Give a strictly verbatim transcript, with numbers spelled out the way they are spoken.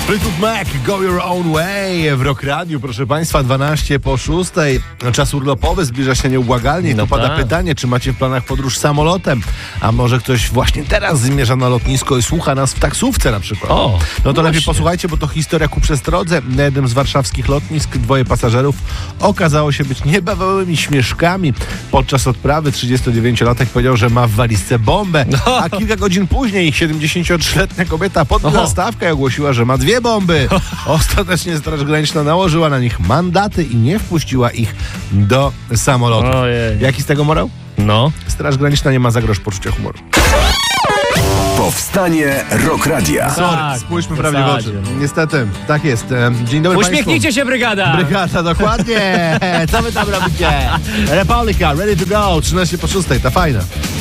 Fleetwood Mac, Go Your Own Way w Rock Radiu, proszę Państwa, dwanaście po szóstej. Czas urlopowy zbliża się nieubłagalnie i no tu pada tak. pytanie, czy macie w planach podróż samolotem? A może ktoś właśnie teraz zmierza na lotnisko i słucha nas w taksówce na przykład? O, no to lepiej właśnie. posłuchajcie, bo to historia ku przestrodze. Na jednym z warszawskich lotnisk dwoje pasażerów okazało się być niebawałymi śmieszkami. Podczas odprawy trzydziestodziewięciolatek powiedział, że ma w walizce bombę, No. a kilka godzin później siedemdziesięciotrzyletnia kobieta podbiła Oho. stawkę i ogłosiła, że ma dwie bomby. Ostatecznie Straż Graniczna nałożyła na nich mandaty i nie wpuściła ich do samolotu. Ojej. Jaki z tego morał? No. Straż Graniczna nie ma za grosz poczucia humoru. Powstanie Rock Radia. Sorry, Tak, spójrzmy w prawdzie w oczy. zasadzie, no. Niestety, tak jest. E, Dzień dobry Uśmiechnijcie Państwu. się, brygada! Brygada, dokładnie. Co wy tam robicie? Republica, ready to go. trzynaście po szóstej, ta fajna.